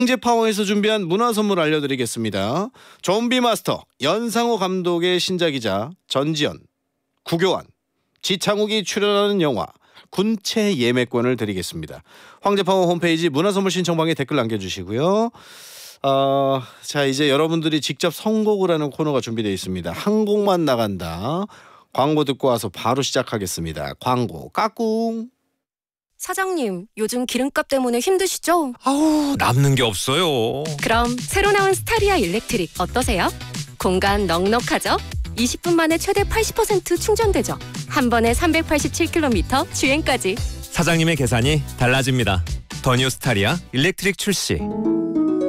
황제파워에서 준비한 문화 선물 알려드리겠습니다. 좀비 마스터 연상호 감독의 신작이자 전지현, 구교환, 지창욱이 출연하는 영화 군체 예매권을 드리겠습니다. 황제파워 홈페이지 문화선물 신청방에 댓글 남겨주시고요. 자, 이제 여러분들이 직접 선곡을 하는 코너가 준비되어 있습니다. 한 곡만 나간다. 광고 듣고 와서 바로 시작하겠습니다. 광고 까꿍. 사장님, 요즘 기름값 때문에 힘드시죠? 아우, 남는 게 없어요. 그럼 새로 나온 스타리아 일렉트릭 어떠세요? 공간 넉넉하죠? 20분 만에 최대 80% 충전되죠? 한 번에 387km 주행까지. 사장님의 계산이 달라집니다. 더 뉴 스타리아 일렉트릭 출시.